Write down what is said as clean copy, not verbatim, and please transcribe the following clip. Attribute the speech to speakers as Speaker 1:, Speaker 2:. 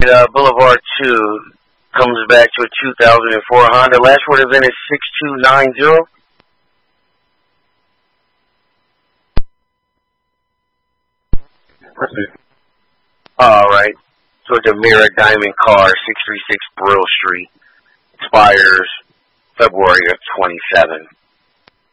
Speaker 1: Boulevard 2 comes back to a 2004 Honda. Last word of VIN is 6290. Alright. So it's a Mira Diamond car, 636 Brill Street. Expires February of 27.